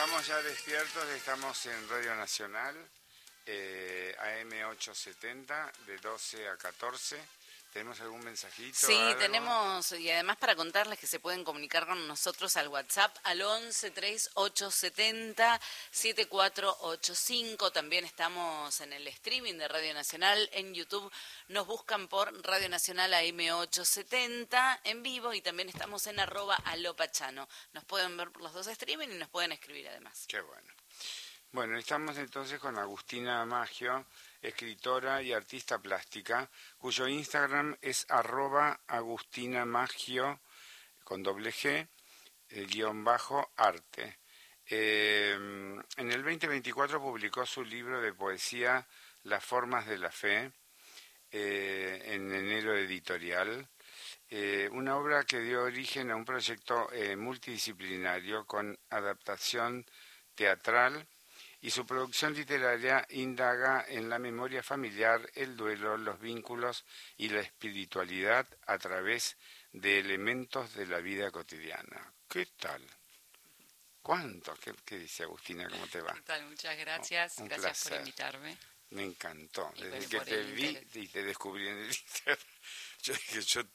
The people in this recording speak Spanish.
estamos ya despiertos, estamos en Radio Nacional, AM870, de 12 a 14. ¿Tenemos algún mensajito? Sí, algo? tenemos, y además para contarles que se pueden comunicar con nosotros al WhatsApp al 11 3870 7485. También estamos en el streaming de Radio Nacional. En YouTube nos buscan por Radio Nacional AM870 en vivo y también estamos en @alopachano. Nos pueden ver por los dos streaming y nos pueden escribir además. Qué bueno. Bueno, estamos entonces con Agustina Maggio, escritora y artista plástica, cuyo Instagram es @agustinamaggio, con doble G, _arte. En el 2024 publicó su libro de poesía Las formas de la fe, en Enero Editorial, una obra que dio origen a un proyecto multidisciplinario con adaptación teatral, y su producción literaria indaga en la memoria familiar, el duelo, los vínculos y la espiritualidad a través de elementos de la vida cotidiana. ¿Qué tal? ¿Cuánto? ¿Qué dice Agustina? ¿Cómo te va? ¿Qué tal? Muchas gracias. Un Gracias placer. por invitarme. Me encantó. Y Desde bueno, que por te el vi interés. y te descubrí en el Instagram, yo dije, yo